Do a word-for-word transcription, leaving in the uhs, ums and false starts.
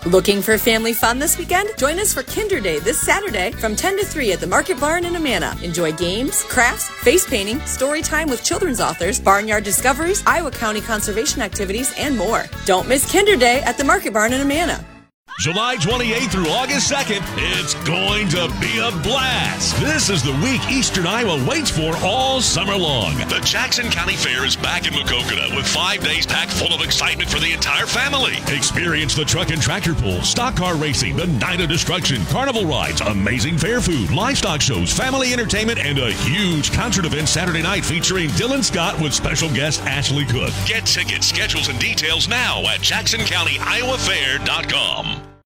Looking for family fun this weekend? Join us for Kinder Day this Saturday from ten to three at the Market Barn in Amana. Enjoy games, crafts, face painting, story time with children's authors, barnyard discoveries, Iowa County conservation activities, and more. Don't miss Kinder Day at the Market Barn in Amana. July twenty-eighth through August second, it's going to be a blast. This is the week Eastern Iowa waits for all summer long. The Jackson County Fair is back in Maquoketa with five days packed full of excitement for the entire family. Experience the truck and tractor pull, stock car racing, the Night of Destruction, carnival rides, amazing fair food, livestock shows, family entertainment, and a huge concert event Saturday night featuring Dylan Scott with special guest Ashley Cook. Get tickets, schedules, and details now at jackson county iowa fair dot com.